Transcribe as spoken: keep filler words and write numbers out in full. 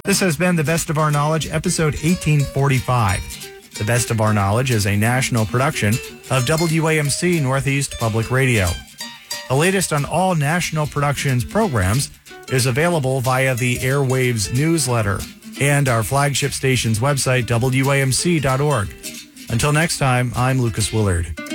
This has been The Best of Our Knowledge, episode eighteen forty-five. The Best of Our Knowledge is a national production of W A M C Northeast Public Radio. The latest on all National Productions programs is available via the Airwaves newsletter and our flagship station's website, W A M C dot org. Until next time, I'm Lucas Willard.